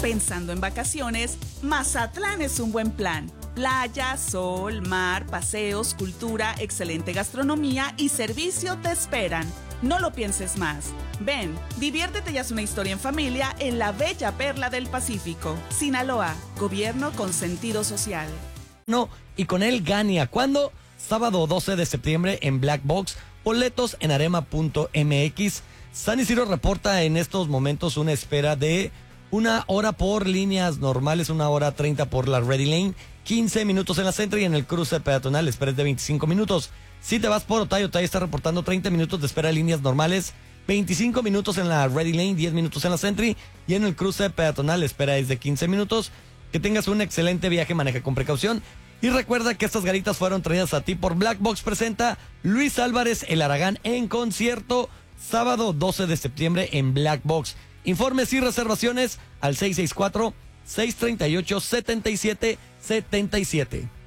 Pensando en vacaciones, Mazatlán es un buen plan. Playa, sol, mar, paseos, cultura, excelente gastronomía y servicio te esperan. No lo pienses más. Ven, diviértete y haz una historia en familia en la bella perla del Pacífico. Sinaloa, gobierno con sentido social. No, y con él Gania. ¿Cuándo? Sábado 12 de septiembre en Black Box, boletos en arema.mx. San Isidro reporta en estos momentos una espera de 1 hora por líneas normales, 1 hora 30 por la Ready Lane, 15 minutos en la Centro y en el cruce peatonal espera de 25 minutos. Si te vas por Otay, Otay está reportando 30 minutos de espera de líneas normales, 25 minutos en la Ready Lane, 10 minutos en la Sentry y en el cruce peatonal espera es de 15 minutos. Que tengas un excelente viaje, maneja con precaución. Y recuerda que estas garitas fueron traídas a ti por Black Box. Presenta Luis Álvarez, el Aragán en concierto, sábado 12 de septiembre en Black Box. Informes y reservaciones al 664-638-7777.